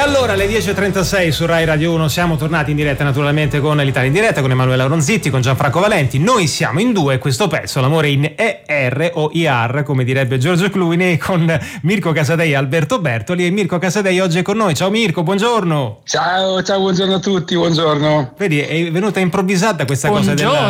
allora alle 10.36 su Rai Radio 1 siamo tornati in diretta naturalmente con l'Italia in diretta, con Emanuela Ronzitti, con Gianfranco Valenti. Noi siamo in due, questo pezzo, l'amore in ER o IR come direbbe Giorgio Clooney, con Mirko Casadei e Alberto Bertoli. E Mirko Casadei oggi è con noi. Ciao Mirko, buongiorno. Ciao, buongiorno a tutti, buongiorno. Vedi, è venuta improvvisata questa cosa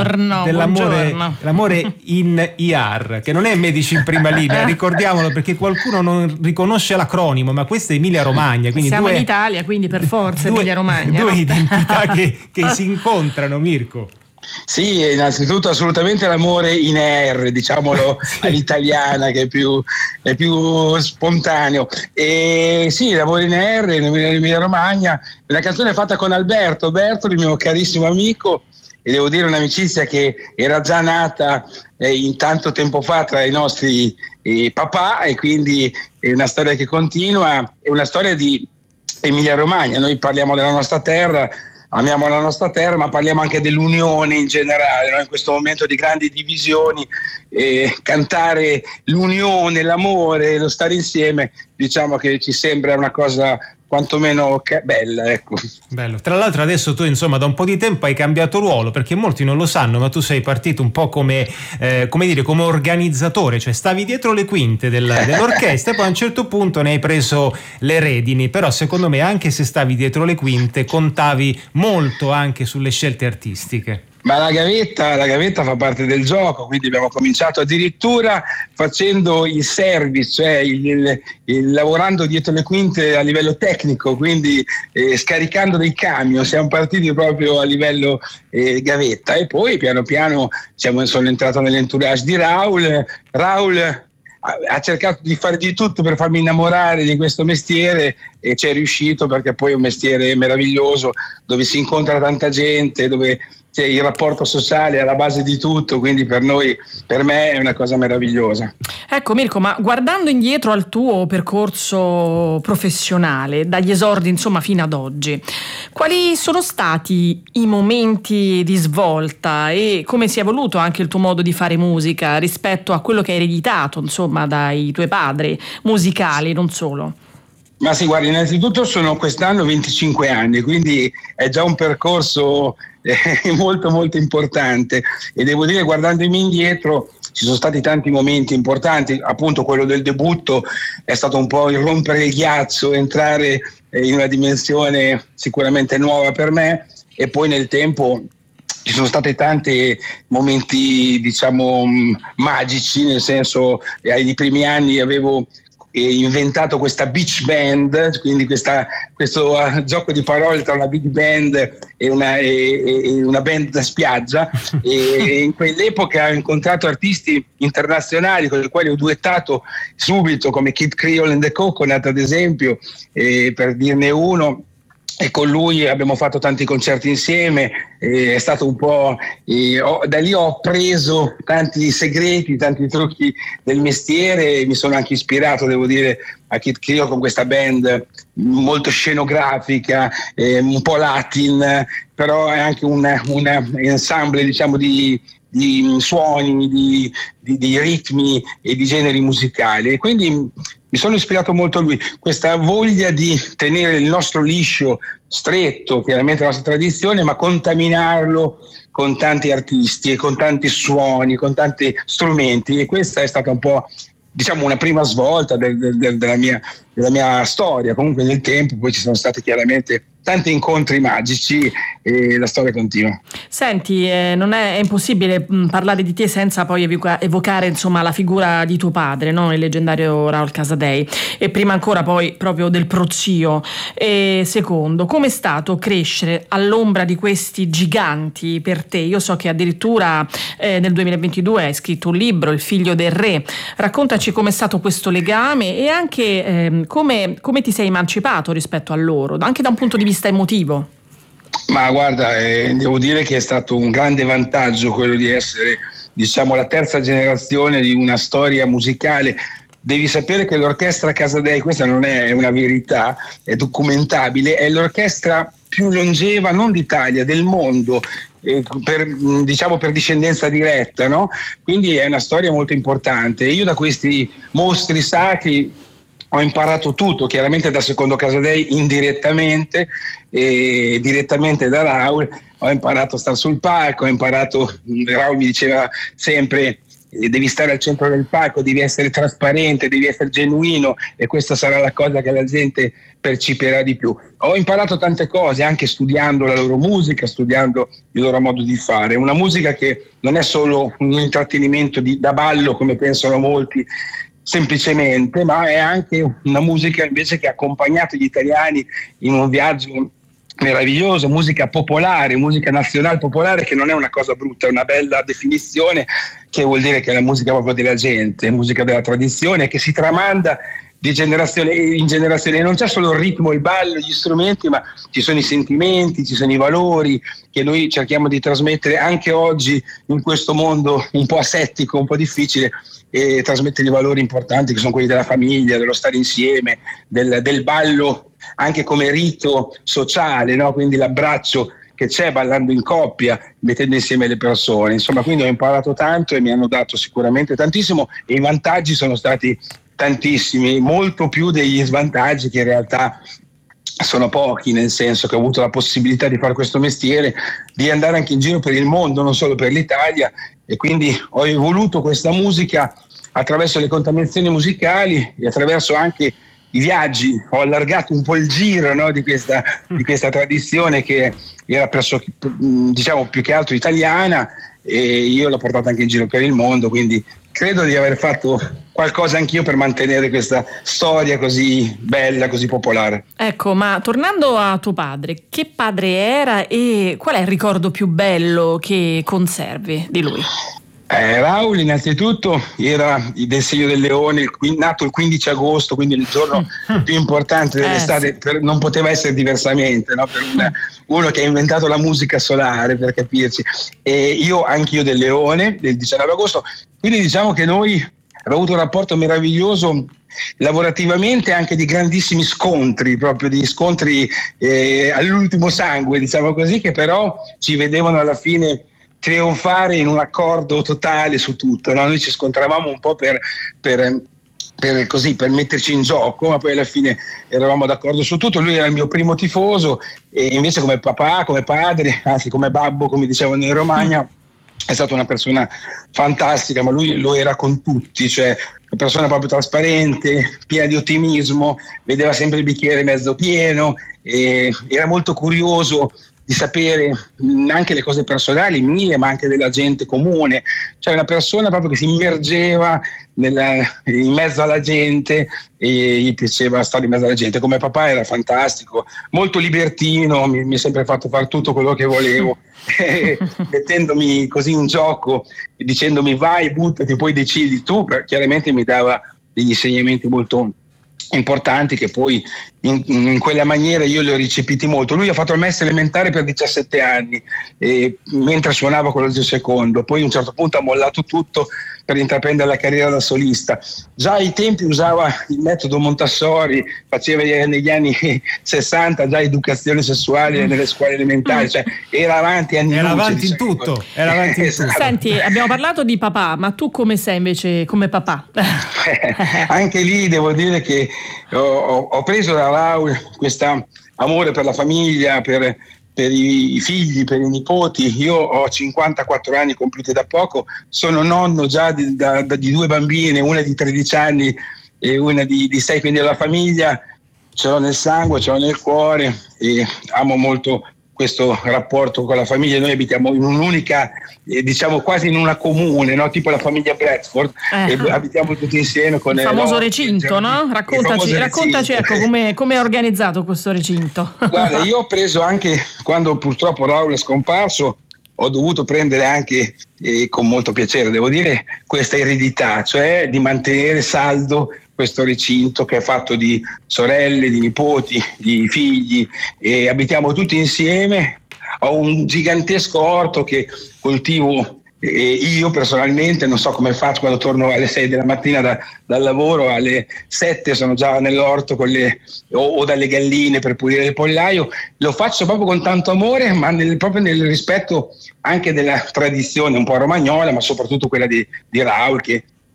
dell'amore in IR, che non è medici in prima linea, ricordiamolo perché qualcuno non riconosce l'acronimo, ma questa è Emilia Romagna, quindi siamo in Italia, quindi per forza Emilia Romagna. Due identità che si incontrano, Mirko. Sì, innanzitutto assolutamente l'amore in ER, diciamolo all'italiana, che è più spontaneo. E sì, l'amore in ER in Emilia Romagna, una canzone fatta con Alberto Bertoli, il mio carissimo amico, e devo dire un'amicizia che era già nata in tanto tempo fa tra i nostri papà, e quindi è una storia che continua, è una storia di Emilia Romagna. Noi parliamo della nostra terra, amiamo la nostra terra, ma parliamo anche dell'unione in generale, no? In questo momento di grandi divisioni, cantare l'unione, l'amore, lo stare insieme, diciamo che ci sembra una cosa quantomeno bella, ecco. Bello. Tra l'altro adesso tu insomma da un po' di tempo hai cambiato ruolo, perché molti non lo sanno, ma tu sei partito un po' come organizzatore, cioè stavi dietro le quinte dell'orchestra e poi a un certo punto ne hai preso le redini, però secondo me anche se stavi dietro le quinte contavi molto anche sulle scelte artistiche. Ma la gavetta fa parte del gioco, quindi abbiamo cominciato addirittura facendo il service, cioè lavorando dietro le quinte a livello tecnico, quindi scaricando dei camion. Siamo partiti proprio a livello gavetta, e poi piano piano sono entrato nell'entourage di Raul ha cercato di fare di tutto per farmi innamorare di questo mestiere, e ci è riuscito, perché poi è un mestiere meraviglioso dove si incontra tanta gente, dove il rapporto sociale è alla base di tutto, quindi per me è una cosa meravigliosa. Ecco Mirko, ma guardando indietro al tuo percorso professionale, dagli esordi insomma fino ad oggi, quali sono stati i momenti di svolta e come si è evoluto anche il tuo modo di fare musica rispetto a quello che hai ereditato insomma dai tuoi padri musicali, non solo? Ma sì, guarda, innanzitutto sono quest'anno 25 anni, quindi è già un percorso molto molto importante, e devo dire, guardandomi indietro, ci sono stati tanti momenti importanti. Appunto quello del debutto è stato un po' il rompere il ghiaccio, entrare in una dimensione sicuramente nuova per me, e poi nel tempo ci sono stati tanti momenti, diciamo, magici, nel senso, ai primi anni avevo inventato questa beach band, quindi questo gioco di parole tra una big band e una band da spiaggia, e in quell'epoca ho incontrato artisti internazionali con i quali ho duettato subito, come Kid Creole and the Coconut ad esempio, per dirne uno. E con lui abbiamo fatto tanti concerti insieme, è stato un po', da lì ho preso tanti segreti, tanti trucchi del mestiere, e mi sono anche ispirato, devo dire, a Kid Creole con questa band molto scenografica, un po' latin, però è anche un ensemble, diciamo, di suoni, di ritmi e di generi musicali, e quindi mi sono ispirato molto a lui. Questa voglia di tenere il nostro liscio stretto, chiaramente la nostra tradizione, ma contaminarlo con tanti artisti e con tanti suoni, con tanti strumenti, e questa è stata un po', diciamo, una prima svolta della mia storia. Comunque nel tempo poi ci sono stati chiaramente tanti incontri magici, e la storia continua. Senti, non è impossibile parlare di te senza poi evocare insomma la figura di tuo padre, no? Il leggendario Raul Casadei, e prima ancora poi proprio del prozio. E secondo, com'è stato crescere all'ombra di questi giganti per te? Io so che addirittura nel 2022 hai scritto un libro, Il figlio del re. Raccontaci com'è stato questo legame, e anche come ti sei emancipato rispetto a loro, anche da un punto di vista emotivo. Ma guarda, devo dire che è stato un grande vantaggio quello di essere, diciamo, la terza generazione di una storia musicale. Devi sapere che l'orchestra Casadei, questa non è una verità, è documentabile, è l'orchestra più longeva non d'Italia, del mondo, per discendenza diretta, no? Quindi è una storia molto importante. Io da questi mostri sacri ho imparato tutto, chiaramente da Secondo Casadei indirettamente, e direttamente da Raul ho imparato a stare sul palco, Raul mi diceva sempre devi stare al centro del palco, devi essere trasparente, devi essere genuino, e questa sarà la cosa che la gente percepirà di più. Ho imparato tante cose anche studiando la loro musica, studiando il loro modo di fare, una musica che non è solo un intrattenimento da ballo come pensano molti semplicemente, ma è anche una musica invece che ha accompagnato gli italiani in un viaggio meraviglioso, musica popolare, musica nazionale popolare, che non è una cosa brutta, è una bella definizione, che vuol dire che è la musica proprio della gente, musica della tradizione, che si tramanda di generazione in generazione. Non c'è solo il ritmo, il ballo, gli strumenti, ma ci sono i sentimenti, ci sono i valori che noi cerchiamo di trasmettere anche oggi in questo mondo un po' asettico, un po' difficile, e trasmettere i valori importanti che sono quelli della famiglia, dello stare insieme, del ballo anche come rito sociale, no? Quindi l'abbraccio che c'è ballando in coppia, mettendo insieme le persone. Insomma, quindi ho imparato tanto e mi hanno dato sicuramente tantissimo, e i vantaggi sono stati tantissimi, molto più degli svantaggi, che in realtà sono pochi, nel senso che ho avuto la possibilità di fare questo mestiere, di andare anche in giro per il mondo, non solo per l'Italia, e quindi ho evoluto questa musica attraverso le contaminazioni musicali e attraverso anche i viaggi. Ho allargato un po' il giro, no, di questa tradizione che era diciamo più che altro italiana, e io l'ho portata anche in giro per il mondo, quindi credo di aver fatto qualcosa anch'io per mantenere questa storia così bella, così popolare. Ecco, ma tornando a tuo padre, che padre era e qual è il ricordo più bello che conservi di lui? Raul innanzitutto era del segno del leone, nato il 15 agosto, quindi il giorno più importante dell'estate, sì. Non poteva essere diversamente, no? Per uno che ha inventato la musica solare, per capirci. E anch'io del leone, del 19 agosto, quindi diciamo che noi abbiamo avuto un rapporto meraviglioso lavorativamente, anche di grandissimi scontri, proprio di scontri all'ultimo sangue, diciamo così, che però ci vedevano alla fine trionfare in un accordo totale su tutto, no? Noi ci scontravamo un po' per metterci in gioco, ma poi alla fine eravamo d'accordo su tutto. Lui era il mio primo tifoso, e invece come papà, come padre, anzi come babbo, come dicevano in Romagna, è stata una persona fantastica, ma lui lo era con tutti, cioè una persona proprio trasparente, piena di ottimismo, vedeva sempre il bicchiere mezzo pieno, e era molto curioso di sapere anche le cose personali mie, ma anche della gente comune, cioè una persona proprio che si immergeva in mezzo alla gente, e gli piaceva stare in mezzo alla gente. Come papà era fantastico, molto libertino, mi ha sempre fatto fare tutto quello che volevo, mettendomi così in gioco, dicendomi vai, buttati, poi decidi tu. Chiaramente mi dava degli insegnamenti molto importanti, che poi in quella maniera io li ho ricepiti molto. Lui ha fatto il maestro elementare per 17 anni, mentre suonava con lo Zio Secondo, poi a un certo punto ha mollato tutto per intraprendere la carriera da solista. Già ai tempi usava il metodo Montessori, faceva negli anni 60 già educazione sessuale nelle scuole elementari, cioè era avanti anni luce. Era avanti in tutto. Senti, abbiamo parlato di papà, ma tu come sei invece come papà? Anche lì devo dire che ho preso da Raul questo amore per la famiglia, per i figli, per i nipoti. Io ho 54 anni compiuti da poco, sono nonno già di 2 bambine, una di 13 anni e una di 6, quindi la famiglia ce l'ho nel sangue, ce l'ho nel cuore, e amo molto questo rapporto con la famiglia. Noi abitiamo in un'unica, diciamo quasi in una comune, no? Tipo la famiglia Bradford, e abitiamo tutti insieme con il famoso recinto, no? Raccontaci ecco, come è organizzato questo recinto. Guarda, io ho preso anche, quando purtroppo Raul è scomparso, ho dovuto prendere anche, con molto piacere devo dire, questa eredità, cioè di mantenere saldo questo recinto che è fatto di sorelle, di nipoti, di figli, e abitiamo tutti insieme. Ho un gigantesco orto che coltivo io personalmente, non so come faccio quando torno alle 6 della mattina dal lavoro, alle 7 sono già nell'orto o dalle galline per pulire il pollaio. Lo faccio proprio con tanto amore, ma proprio nel rispetto anche della tradizione un po' romagnola, ma soprattutto quella di Raul, che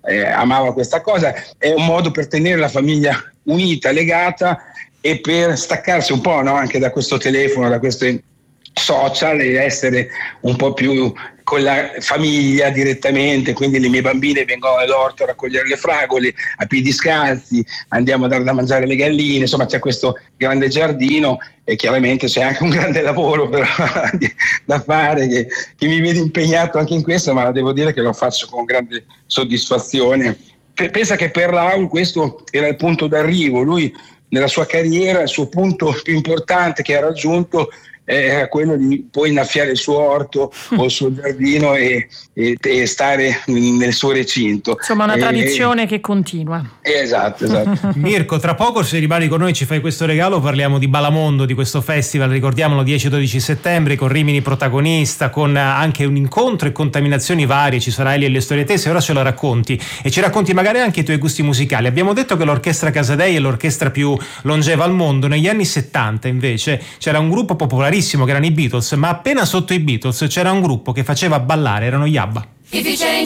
amava questa cosa. È un modo per tenere la famiglia unita, legata, e per staccarsi un po', no, anche da questo telefono, da questi social, e essere un po' più con la famiglia direttamente. Quindi le mie bambine vengono all'orto a raccogliere le fragole a piedi scalzi, andiamo a dare da mangiare le galline, insomma c'è questo grande giardino, e chiaramente c'è anche un grande lavoro però da fare che mi vede impegnato anche in questo, ma devo dire che lo faccio con grande soddisfazione. Pensa che per Raul questo era il punto d'arrivo. Lui nella sua carriera il suo punto più importante che ha raggiunto era quello di poi innaffiare il suo orto o il suo giardino e stare nel suo recinto. Insomma, una tradizione che continua. Esatto. Mirko, tra poco, se rimani con noi, ci fai questo regalo, parliamo di Balamondo, di questo festival, ricordiamolo, 10-12 settembre, con Rimini protagonista, con anche un incontro e contaminazioni varie. Ci sarà Eli e le storie tese. Ora ce lo racconti, e ci racconti magari anche i tuoi gusti musicali. Abbiamo detto che l'Orchestra Casadei è l'orchestra più longeva al mondo. Negli anni 70 invece c'era un gruppo popolarissimo che erano i Beatles, ma appena sotto i Beatles c'era un gruppo che faceva ballare, erano gli ABBA.